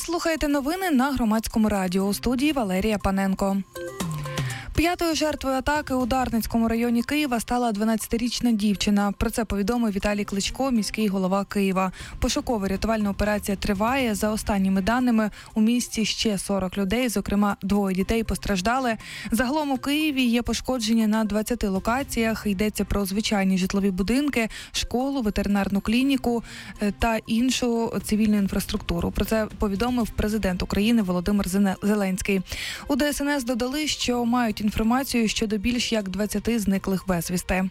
Ви слухаєте новини на Громадському радіо. У студії Валерія Паненко. П'ятою жертвою атаки у Дарницькому районі Києва стала 12-річна дівчина. Про це повідомив Віталій Кличко, міський голова Києва. Пошукова рятувальна операція триває. За останніми даними, у місті ще 40 людей, зокрема 2 дітей постраждали. Загалом у Києві є пошкодження на 20 локаціях. Йдеться про звичайні житлові будинки, школу, ветеринарну клініку та іншу цивільну інфраструктуру. Про це повідомив президент України Володимир Зеленський. У ДСНС додали, що мають інформацію щодо більш як 20 зниклих безвісти.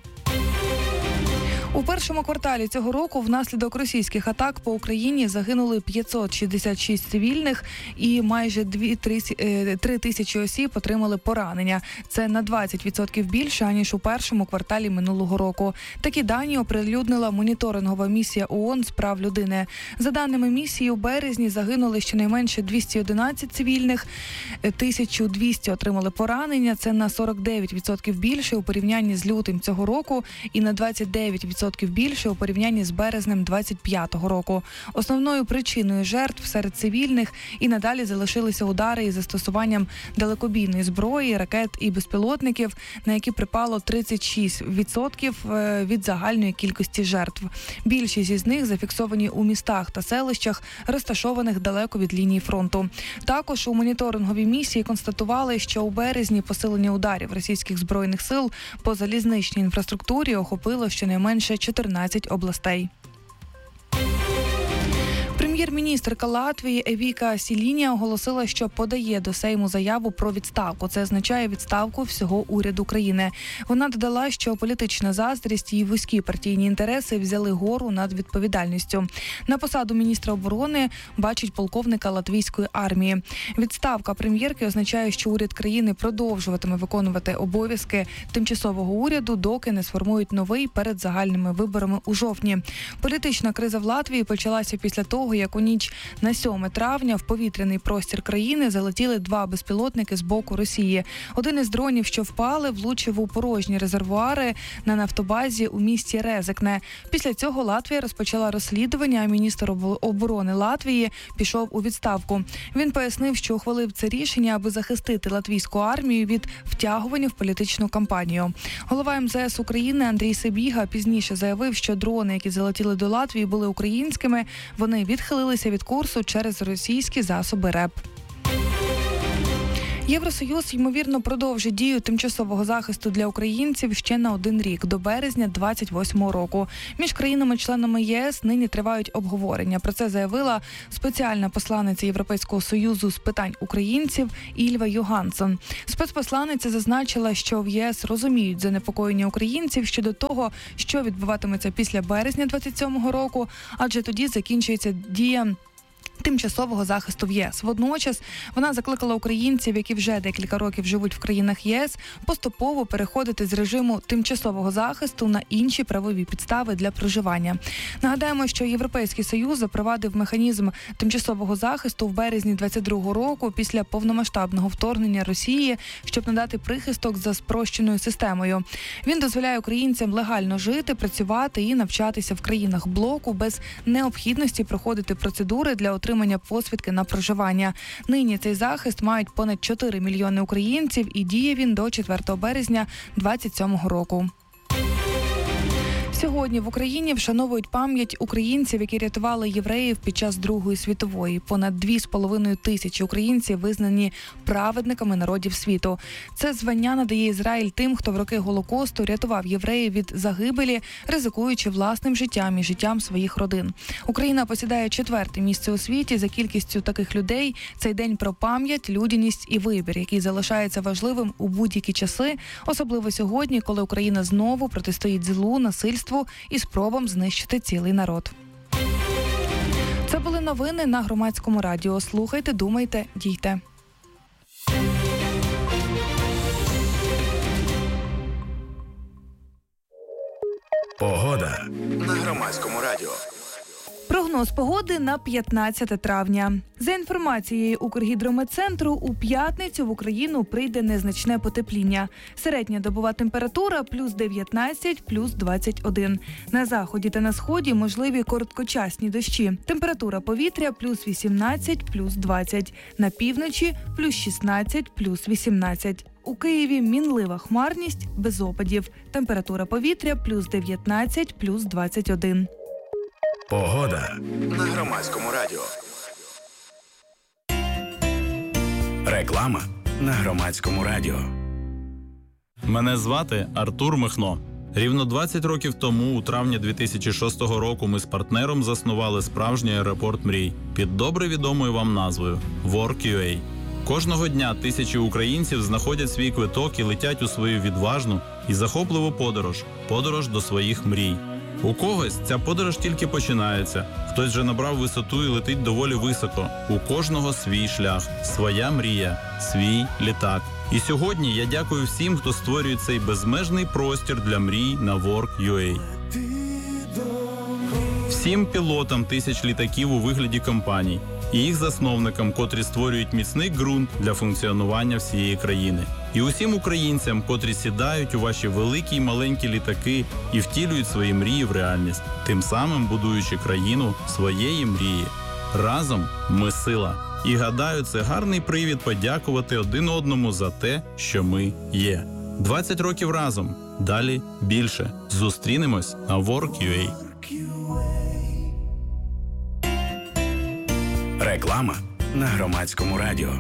У першому кварталі цього року внаслідок російських атак по Україні загинули 566 цивільних і майже 3 тисячі осіб отримали поранення. Це на 20% більше, аніж у першому кварталі минулого року. Такі дані оприлюднила моніторингова місія ООН з прав людини. За даними місії, у березні загинули щонайменше 211 цивільних, 1200 отримали поранення. Це на 49% більше у порівнянні з лютим цього року і на 29% більше у порівнянні з березнем 25-го року. Основною причиною жертв серед цивільних і надалі залишилися удари із застосуванням далекобійної зброї, ракет і безпілотників, на які припало 36% від загальної кількості жертв. Більшість із них зафіксовані у містах та селищах, розташованих далеко від лінії фронту. Також у моніторинговій місії констатували, що у березні посилення ударів російських збройних сил по залізничній інфраструктурі охопило щонайменше 14 областей. Прем'єр-міністрка Латвії Евіка Сілінія оголосила, що подає до Сейму заяву про відставку. Це означає відставку всього уряду країни. Вона додала, що політична заздрість і вузькі партійні інтереси взяли гору над відповідальністю. На посаду міністра оборони бачить полковника латвійської армії. Відставка прем'єрки означає, що уряд країни продовжуватиме виконувати обов'язки тимчасового уряду, доки не сформують новий перед загальними виборами у жовтні. Політична криза в Латвії почалася після того, як у ніч на 7 травня в повітряний простір країни залетіли 2 безпілотники з боку Росії. Один із дронів, що впали, влучив у порожні резервуари на нафтобазі у місті Резекне. Після цього Латвія розпочала розслідування, а міністр оборони Латвії пішов у відставку. Він пояснив, що ухвалив це рішення, аби захистити латвійську армію від втягування в політичну кампанію. Голова МЗС України Андрій Сибіга пізніше заявив, що дрони, які залетіли до Латвії, були українськими. Вони відхилилися від курсу через російські засоби РЕП. Євросоюз, ймовірно, продовжить дію тимчасового захисту для українців ще на 1 рік, до березня 28-го року. Між країнами-членами ЄС нині тривають обговорення. Про це заявила спеціальна посланниця Європейського Союзу з питань українців Ільва Йоганссон. Спецпосланниця зазначила, що в ЄС розуміють занепокоєння українців щодо того, що відбуватиметься після березня 27-го року, адже тоді закінчується дія тимчасового захисту в ЄС. Водночас вона закликала українців, які вже декілька років живуть в країнах ЄС, поступово переходити з режиму тимчасового захисту на інші правові підстави для проживання. Нагадаємо, що Європейський Союз запровадив механізм тимчасового захисту в березні 22-го року після повномасштабного вторгнення Росії, щоб надати прихисток за спрощеною системою. Він дозволяє українцям легально жити, працювати і навчатися в країнах блоку без необхідності проходити процедури для отримання посвідки на проживання. Нині цей захист мають понад 4 мільйони українців і діє він до 4 березня 27-го року. Сьогодні в Україні вшановують пам'ять українців, які рятували євреїв під час Другої світової. Понад 2,5 тисячі українців визнані праведниками народів світу. Це звання надає Ізраїль тим, хто в роки Голокосту рятував євреїв від загибелі, ризикуючи власним життям і життям своїх родин. Україна посідає 4-те місце у світі за кількістю таких людей. Цей день про пам'ять, людяність і вибір, який залишається важливим у будь-які часи, особливо сьогодні, коли Україна знову протистоїть злу, насильству і спробам знищити цілий народ. Це були новини на Громадському радіо. Слухайте, думайте, дійте. Погода на Громадському радіо. Прогноз погоди на 15 травня. За інформацією Укргідрометцентру, у п'ятницю в Україну прийде незначне потепління. Середня добова температура плюс 19, плюс 21. На заході та на сході можливі короткочасні дощі. Температура повітря плюс 18, плюс 20. На півночі плюс 16, плюс 18. У Києві мінлива хмарність, без опадів. Температура повітря плюс 19, плюс 21. Погода на Громадському радіо. Реклама на Громадському радіо. Мене звати Артур Михно. Рівно 20 років тому, у травні 2006 року, ми з партнером заснували справжній аеропорт мрій під добре відомою вам назвою Work.ua. Кожного дня тисячі українців знаходять свій квиток і летять у свою відважну і захопливу подорож до своїх мрій. У когось ця подорож тільки починається, хтось вже набрав висоту і летить доволі високо. У кожного свій шлях, своя мрія, свій літак. І сьогодні я дякую всім, хто створює цей безмежний простір для мрій на Work.ua. Всім пілотам тисяч літаків у вигляді компаній і їх засновникам, котрі створюють міцний ґрунт для функціонування всієї країни. І усім українцям, котрі сідають у ваші великі й маленькі літаки і втілюють свої мрії в реальність, тим самим будуючи країну своєї мрії. Разом ми сила. І гадаю, це гарний привід подякувати один одному за те, що ми є. 20 років разом. Далі більше. Зустрінемось на Work.ua. Реклама на Громадському радіо.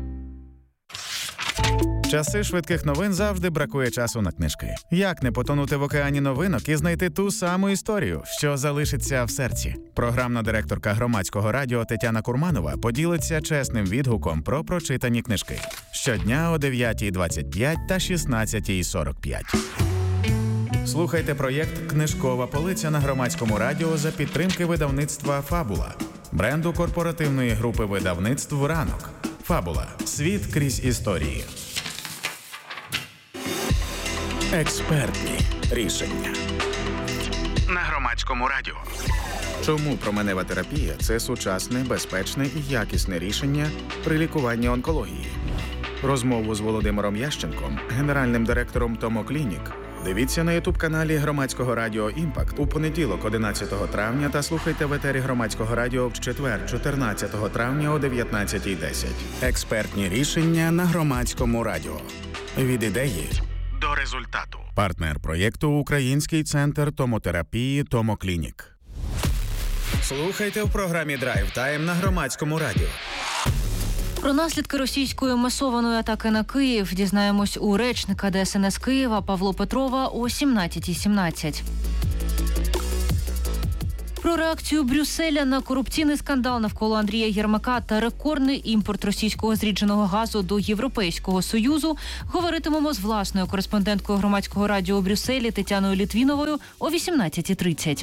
В часи швидких новин завжди бракує часу на книжки. Як не потонути в океані новинок і знайти ту саму історію, що залишиться в серці? Програмна директорка Громадського радіо Тетяна Курманова поділиться чесним відгуком про прочитані книжки. Щодня о 9:25 та 16:45. Слухайте проєкт «Книжкова полиця» на Громадському радіо за підтримки видавництва «Фабула», бренду корпоративної групи видавництв «Ранок». «Фабула. Світ крізь історії». Експертні рішення на Громадському радіо. Чому променева терапія – це сучасне, безпечне і якісне рішення при лікуванні онкології? Розмову з Володимиром Ященком, генеральним директором Томоклінік, дивіться на ютуб-каналі Громадського радіо «Імпакт» у понеділок 11 травня та слухайте в етері Громадського радіо в четвер 14 травня о 19:10. Експертні рішення на Громадському радіо. Від ідеї до результату. Партнер проєкту – Український центр томотерапії «Томоклінік». Слухайте в програмі «Драйв Тайм» на Громадському радіо. Про наслідки російської масованої атаки на Київ дізнаємось у речника ДСНС Києва Павла Петрова о 17:17. Про реакцію Брюсселя на корупційний скандал навколо Андрія Єрмака та рекордний імпорт російського зрідженого газу до Європейського Союзу говоритимемо з власною кореспонденткою Громадського радіо у Брюсселі Тетяною Літвіновою о 18:30.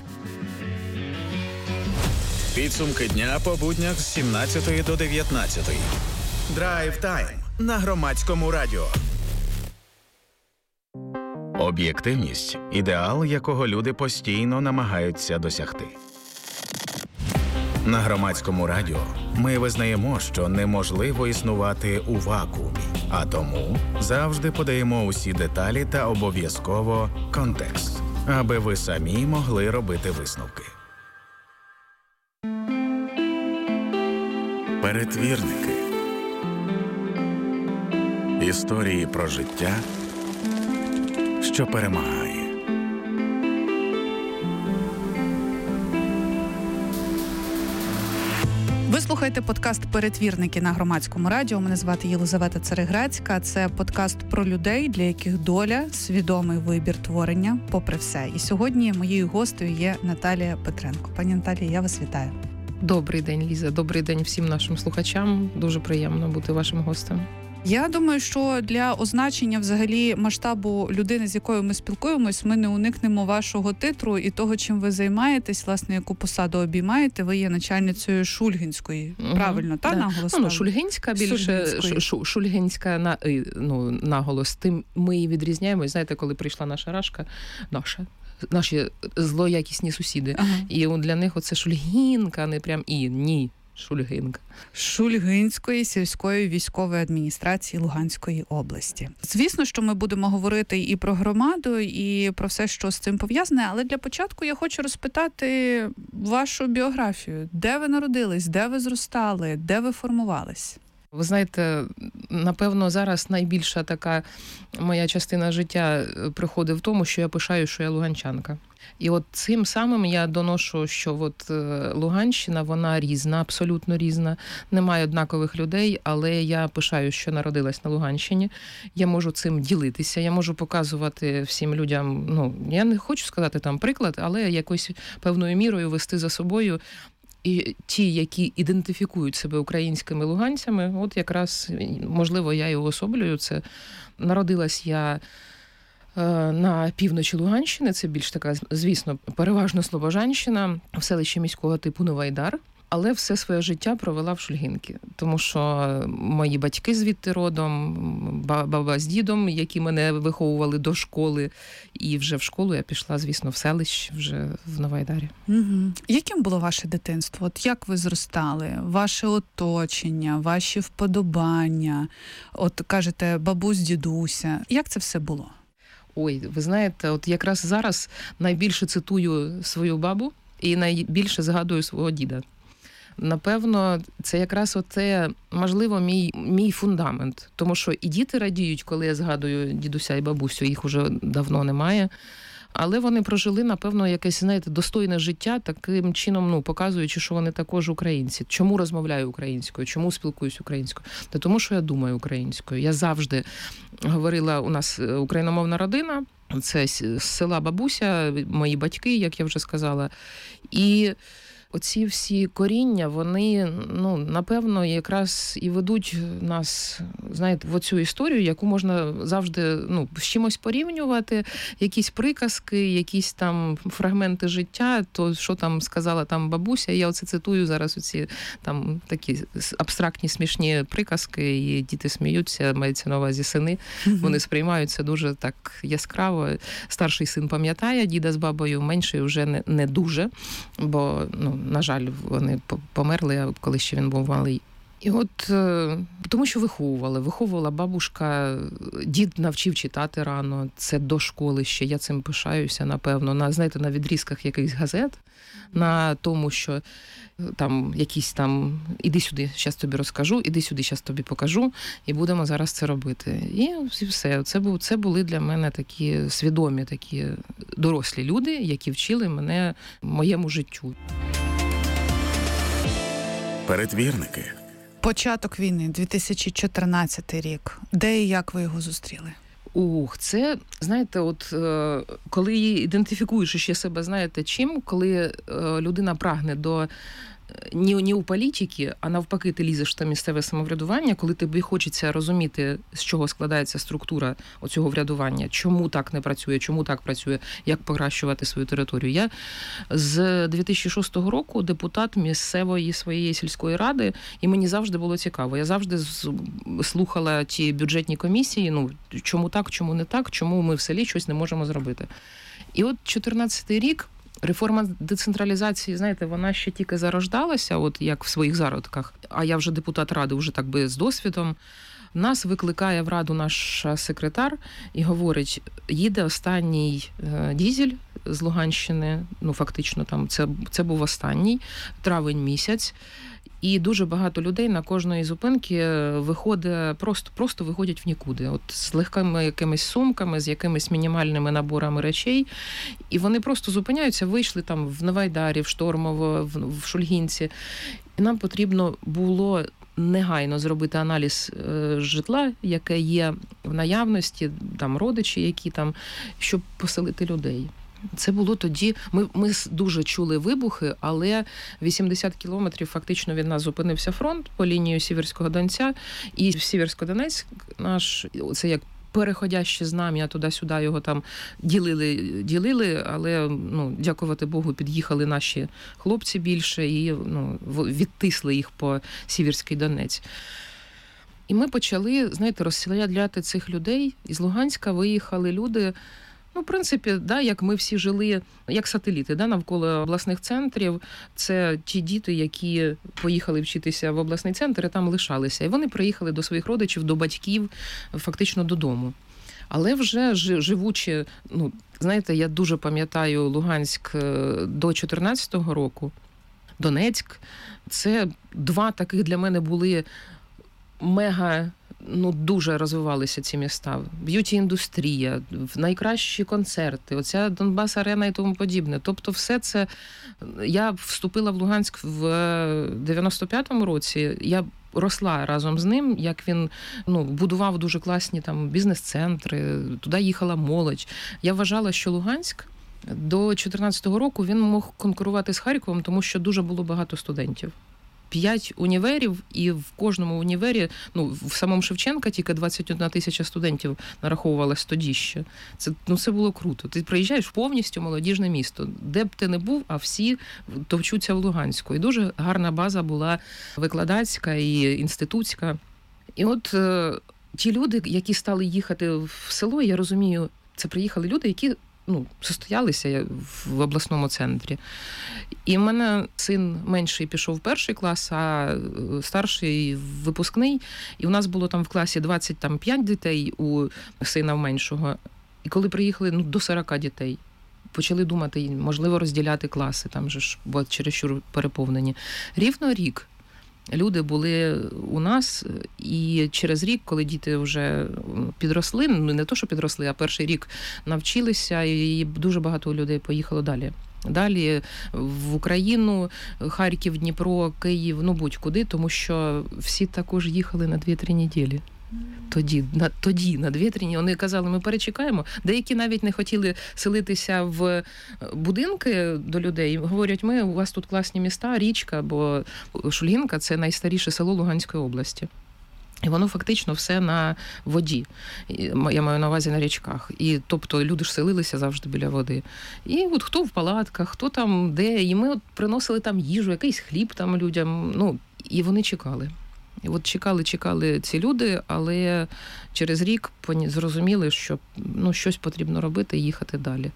Підсумки дня по буднях з 17 до 19. Драйв Тайм на Громадському радіо. Об'єктивність – ідеал, якого люди постійно намагаються досягти. На Громадському радіо ми визнаємо, що неможливо існувати у вакуумі, а тому завжди подаємо усі деталі та обов'язково контекст, аби ви самі могли робити висновки. Перетвірники. Історії про життя, що перемагає. Ви слухаєте подкаст «Перетвірники» на Громадському радіо. Мене звати Єлизавета Цареграцька. Це подкаст про людей, для яких доля – свідомий вибір творення, попри все. І сьогодні моєю гостею є Наталія Петренко. Пані Наталія, я вас вітаю. Добрий день, Ліза. Добрий день всім нашим слухачам. Дуже приємно бути вашим гостем. Я думаю, що для означення взагалі масштабу людини, з якою ми спілкуємось, ми не уникнемо вашого титру і того, чим ви займаєтесь, власне, яку посаду обіймаєте. Ви є начальницею Шульгінської, правильно, та наголос? Шульгінська, більше Шульгінська наголос. Тим ми її відрізняємось. Знаєте, коли прийшла наша Рашка, наші злоякісні сусіди. Ага. І для них оце Шульгінка, не прям ні. Шульгинка. Шульгинської сільської військової адміністрації Луганської області. Звісно, що ми будемо говорити і про громаду, і про все, що з цим пов'язане, але для початку я хочу розпитати вашу біографію. Де ви народились, де ви зростали, де ви формувались? Ви знаєте, напевно, зараз найбільша така моя частина життя приходить в тому, що я пишаю, що я луганчанка. І от цим самим я доношу, що от Луганщина, вона різна, абсолютно різна. Немає однакових людей, але я пишаю, що народилась на Луганщині. Я можу цим ділитися, я можу показувати всім людям, я не хочу сказати там приклад, але якось певною мірою вести за собою. І ті, які ідентифікують себе українськими луганцями, от якраз, можливо, я і уособлюю це. Народилась я на півночі Луганщини, це більш така, звісно, переважно Слобожанщина, в селищі міського типу Новайдар. Але все своє життя провела в Шульгинці, тому що мої батьки звідти родом, баба з дідом, які мене виховували до школи, і вже в школу я пішла, звісно, в селище, вже в Новайдарі. Угу. Яким було ваше дитинство? От як ви зростали? Ваше оточення, ваші вподобання? От кажете, бабусь, дідуся. Як це все було? Ой, ви знаєте, от якраз зараз найбільше цитую свою бабу і найбільше згадую свого діда. Напевно, це якраз оце, можливо, мій фундамент. Тому що і діти радіють, коли я згадую дідуся і бабусю, їх уже давно немає. Але вони прожили, напевно, якесь, знаєте, достойне життя, таким чином, показуючи, що вони також українці. Чому розмовляю українською? Чому спілкуюсь українською? Та тому, що я думаю українською. Я завжди говорила, у нас україномовна родина, це з села бабуся, мої батьки, як я вже сказала. І оці всі коріння, вони, напевно, якраз і ведуть нас, знаєте, в оцю історію, яку можна завжди, з чимось порівнювати, якісь приказки, якісь там фрагменти життя, то, що там сказала там бабуся, я оце цитую зараз оці там такі абстрактні, смішні приказки, і діти сміються, мається на увазі сини, вони сприймаються дуже так яскраво. Старший син пам'ятає діда з бабою, менший вже не дуже, бо, на жаль, вони померли, коли ще він був малий. І от тому що виховувала бабушка, дід навчив читати рано, це до школи ще, я цим пишаюся, напевно, на відрізках якихось газет, на тому, що там якісь там, іди сюди, зараз тобі розкажу, іди сюди, зараз тобі покажу, і будемо зараз це робити. І все, це були для мене такі свідомі, такі дорослі люди, які вчили мене моєму життю. Перетвірники. Початок війни, 2014 рік. Де і як ви його зустріли? Це, знаєте, от коли ідентифікуєш ще себе, знаєте, чим, коли людина прагне до не у політики, а навпаки ти лізеш в місцеве самоврядування, коли тобі хочеться розуміти, з чого складається структура оцього врядування, чому так не працює, чому так працює, як покращувати свою територію. Я з 2006 року депутат місцевої своєї сільської ради, і мені завжди було цікаво. Я завжди слухала ті бюджетні комісії, чому так, чому не так, чому ми в селі щось не можемо зробити. І от 14-й рік, реформа децентралізації, знаєте, вона ще тільки зарождалася, от як в своїх зародках, а я вже депутат ради, вже так би з досвідом. Нас викликає в раду наш секретар і говорить, їде останній дізель з Луганщини, фактично там це був останній, травень місяць. І дуже багато людей на кожної зупинки виходить, просто виходять в нікуди. От з легкими якимись сумками, з якимись мінімальними наборами речей. І вони просто зупиняються, вийшли там в Новайдарі, в Штормово, в Шульгинці. І нам потрібно було негайно зробити аналіз житла, яке є в наявності, там родичі, які там, щоб поселити людей. Це було тоді, ми дуже чули вибухи, але 80 кілометрів фактично від нас зупинився фронт по лінії Сіверського Донця, і Сіверсько-Донецьк наш, це як переходяще знам'я, туди-сюди його там ділили, але, дякувати Богу, під'їхали наші хлопці більше і, відтисли їх по Сіверський Донець. І ми почали, знаєте, розселяти цих людей. Із Луганська виїхали люди, В принципі, да, як ми всі жили, як сателіти, да, навколо обласних центрів, це ті діти, які поїхали вчитися в обласний центр і там лишалися. І вони приїхали до своїх родичів, до батьків, фактично додому. Але вже живучи, знаєте, я дуже пам'ятаю Луганськ до 14-го року, Донецьк, це два таких для мене були мега, дуже розвивалися ці міста. Б'юті-індустрія, найкращі концерти, оця Донбас-арена і тому подібне. Тобто все це... Я вступила в Луганськ в 95-му році, я росла разом з ним, як він будував дуже класні там бізнес-центри, туди їхала молодь. Я вважала, що Луганськ до 14-го року він мог конкурувати з Харковом, тому що дуже було багато студентів. 5 універів, і в кожному універі, в самому Шевченка тільки 21 тисяча студентів нараховувалось тоді ще. Це було круто. Ти приїжджаєш в повністю молодіжне місто, де б ти не був, а всі товчуться в Луганську. І дуже гарна база була викладацька і інститутська. І от ті люди, які стали їхати в село, я розумію, це приїхали люди, які состоялися в обласному центрі. І в мене син менший пішов в 1 клас, а старший випускний. І у нас було там в класі 25 дітей у сина меншого. І коли приїхали до 40 дітей, почали думати, можливо, розділяти класи, там же ж, бо чересчур переповнені. Рівно рік люди були у нас, і через рік, коли діти вже підросли, не то, що підросли, а перший рік навчилися, і дуже багато людей поїхало далі. Далі в Україну, Харків, Дніпро, Київ, будь-куди, тому що всі також їхали на 2-3 неділі. Тоді на 2-3 вони казали, ми перечекаємо. Деякі навіть не хотіли селитися в будинки до людей. Говорять, у вас тут класні міста, річка, бо Шульгінка – це найстаріше село Луганської області. І воно фактично все на воді. Я маю на увазі на річках. І тобто люди ж селилися завжди біля води. І от хто в палатках, хто там де. І ми приносили там їжу, якийсь хліб там людям. І вони чекали. І от чекали ці люди, але через рік зрозуміли, що щось потрібно робити і їхати далі.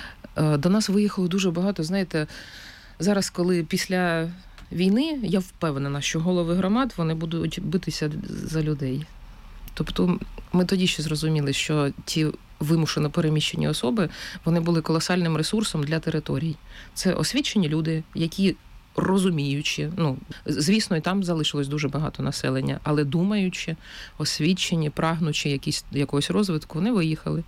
До нас виїхало дуже багато. Знаєте, зараз, коли після війни, я впевнена, що голови громад, вони будуть битися за людей. Тобто ми тоді ще зрозуміли, що ті вимушено переміщені особи, вони були колосальним ресурсом для територій. Це освічені люди, які розуміючи, звісно, і там залишилось дуже багато населення, але думаючи, освічені, прагнучи якогось розвитку, вони виїхали.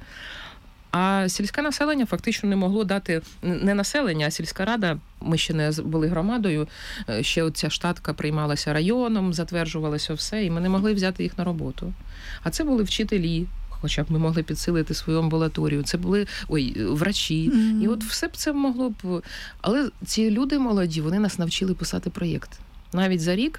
А сільське населення фактично не могло дати, не населення, а сільська рада, ми ще не були громадою, ще оця штатка приймалася районом, затверджувалося все, і ми не могли взяти їх на роботу. А це були вчителі, хоча б ми могли підсилити свою амбулаторію, це були врачі. Mm-hmm. І от все б це могло б... Але ці люди молоді, вони нас навчили писати проєкт. Навіть за рік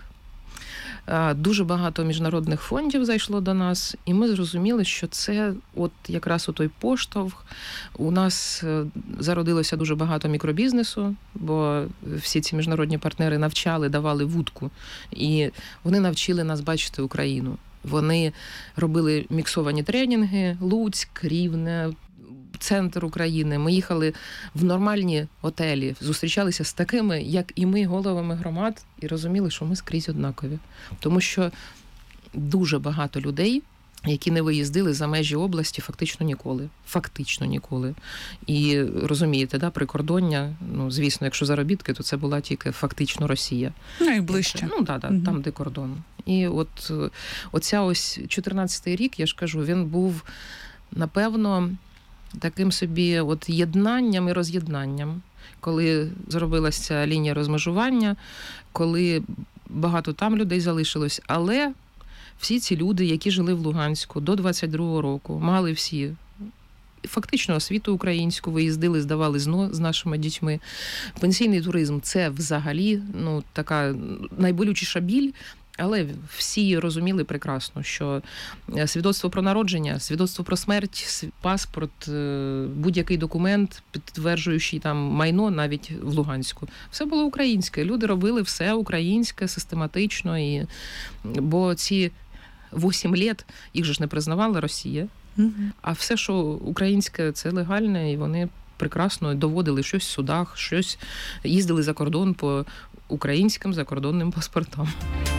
дуже багато міжнародних фондів зайшло до нас, і ми зрозуміли, що це от якраз той поштовх. У нас зародилося дуже багато мікробізнесу, бо всі ці міжнародні партнери навчали, давали вудку, і вони навчили нас бачити Україну. Вони робили міксовані тренінги, Луцьк, Рівне, центр України. Ми їхали в нормальні готелі, зустрічалися з такими, як і ми, головами громад, і розуміли, що ми скрізь однакові. Тому що дуже багато людей, які не виїздили за межі області фактично ніколи. І розумієте, прикордоння, звісно, якщо заробітки, то це була тільки фактично Росія. Найближче. Там, де кордон. І от оця ось 14-й рік, я ж кажу, він був, напевно, таким собі єднанням і роз'єднанням, коли зробилася лінія розмежування, коли багато там людей залишилось, але всі ці люди, які жили в Луганську до 22-го року, мали всі фактично освіту українську, виїздили, здавали ЗНО з нашими дітьми. Пенсійний туризм – це взагалі така найболючіша біль, але всі розуміли прекрасно, що свідоцтво про народження, свідоцтво про смерть, паспорт, будь-який документ, підтверджуючий там майно навіть в Луганську, все було українське. Люди робили все українське, систематично. Бо ці 8 літ, їх же ж не признавала Росія. А все, що українське, це легальне, і вони прекрасно доводили щось в судах, щось їздили за кордон по українським закордонним паспортам.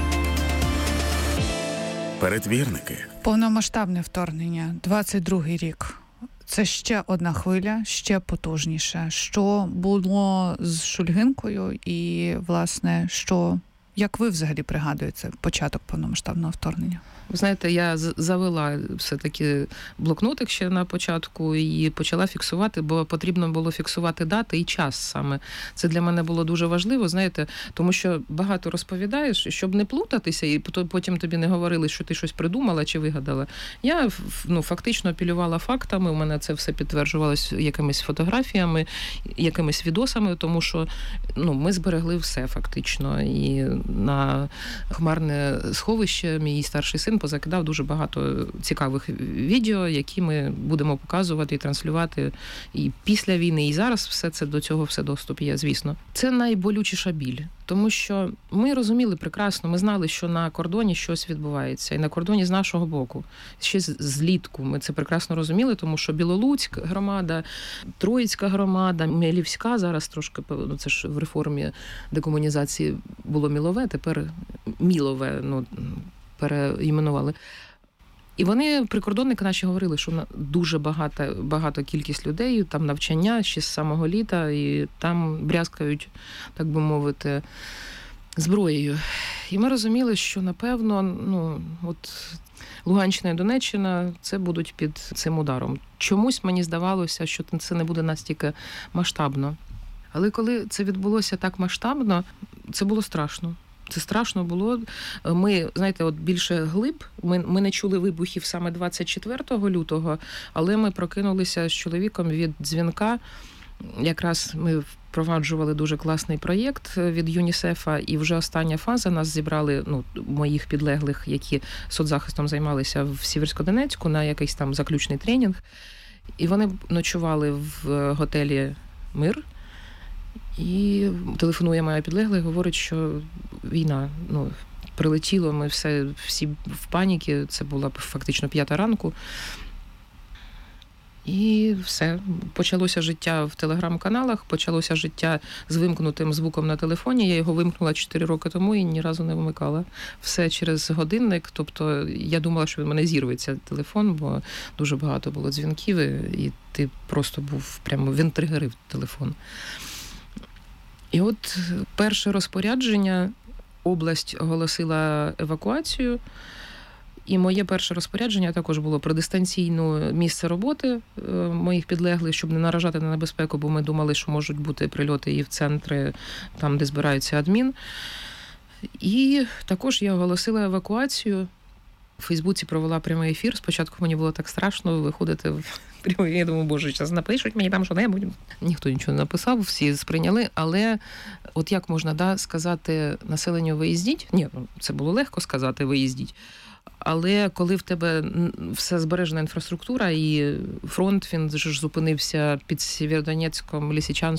Перетвірники. Повномасштабне вторгнення, 22-й рік. Це ще одна хвиля, ще потужніше. Що було з Шульгинкою і, власне, як ви взагалі пригадуєте початок повномасштабного вторгнення? Ви знаєте, я завела все-таки блокнотик ще на початку і почала фіксувати, бо потрібно було фіксувати дати і час саме. Це для мене було дуже важливо, знаєте, тому що багато розповідаєш, щоб не плутатися, і потім тобі не говорили, що ти щось придумала чи вигадала. Я фактично апелювала фактами, у мене це все підтверджувалось якимись фотографіями, якимись відосами, тому що ми зберегли все фактично. І на хмарне сховище мій старший син позакидав дуже багато цікавих відео, які ми будемо показувати і транслювати і після війни, і зараз все це до цього все доступ є, звісно. Це найболючіша біль, тому що ми розуміли прекрасно, ми знали, що на кордоні щось відбувається, і на кордоні з нашого боку. Ще злітку ми це прекрасно розуміли, тому що Білолуцьк громада, Троїцька громада, Мілівська зараз трошки, це ж в реформі декомунізації було Мілове, тепер Мілове, переіменували. І вони, прикордонники наші, говорили, що дуже багато кількість людей, там навчання ще з самого літа, і там брязкають, так би мовити, зброєю. І ми розуміли, що, напевно, Луганщина і Донеччина це будуть під цим ударом. Чомусь мені здавалося, що це не буде настільки масштабно. Але коли це відбулося так масштабно, це було страшно. Це страшно було. Ми, знаєте, більше глиб. Ми не чули вибухів саме 24 лютого, але ми прокинулися з чоловіком від дзвінка. Якраз ми впроваджували дуже класний проєкт від ЮНІСЕФа, і вже остання фаза нас зібрали, моїх підлеглих, які соцзахистом займалися в Сіверськодонецьку, на якийсь там заключний тренінг. І вони ночували в готелі «Мир». І телефонує моя підлегла і говорить, що війна, прилетіло, ми всі в паніці, це була фактично 5 ранку. І все, почалося життя в телеграм-каналах, почалося життя з вимкнутим звуком на телефоні. Я його вимкнула 4 роки тому і ні разу не вимикала. Все через годинник, тобто я думала, що в мене зірветься телефон, бо дуже багато було дзвінків, і ти просто був прямо, він тригерив телефон. І перше розпорядження, область оголосила евакуацію, і моє перше розпорядження також було про дистанційне місце роботи моїх підлеглих, щоб не наражати на небезпеку, бо ми думали, що можуть бути прильоти і в центри, там, де збираються адмін. І також я оголосила евакуацію. У Фейсбуці провела прямий ефір. Спочатку мені було так страшно виходити в прямий ефір. Я думаю, боже, зараз напишуть мені там що-небудь. Ніхто нічого не написав, всі сприйняли. Але як можна сказати населенню виїздіть? Ні, це було легко сказати виїздіть. Але коли в тебе все збережена інфраструктура і фронт, він ж зупинився під Сєвєродонецьком, Лисичанськом,